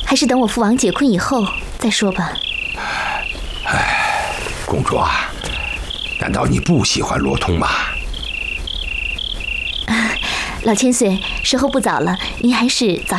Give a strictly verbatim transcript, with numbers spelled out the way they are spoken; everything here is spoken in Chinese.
还是等我父王解困以后再说吧。 哎，公主啊，难道你不喜欢罗通吗？ 老千岁，时候不早了，您还是早